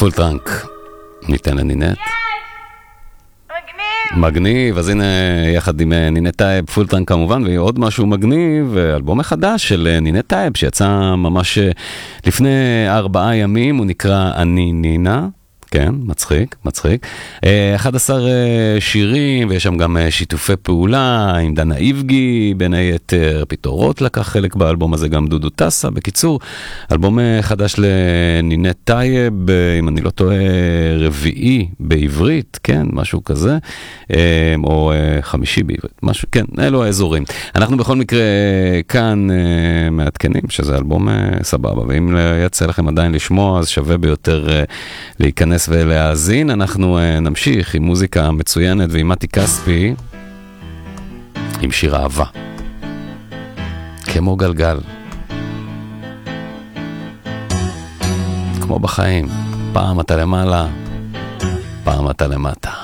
פול טראנק. ניתן לנינט. מגניב, אז הנה יחד עם נינט טייב, פול טראנק כמובן, ועוד משהו מגניב, אלבום מחדש של נינט טייב, שיצא ממש לפני 4 ימים, הוא נקרא אני נינה. כן, מצחיק, מצחיק. 11 שירים, ויש שם גם שיתופי פעולה עם דנה איבגי, בין היתר פיתורות לקח חלק באלבום הזה, גם דודו טסה. בקיצור, אלבום חדש לנינט טייב, אם אני לא טועה, 4 בעברית, כן, משהו כזה, או 5 בעברית, משהו, כן, אלו האזורים. אנחנו בכל מקרה כאן מעדכנים, שזה אלבום סבבה, ואם יצא לכם עדיין לשמוע, אז שווה ביותר להיכנס ולהאזין. אנחנו נמשיך עם מוזיקה מצוינת ועם מתי כספי עם שיר אהבה כמו גלגל, כמו בחיים, פעם אתה למעלה, פעם אתה למטה.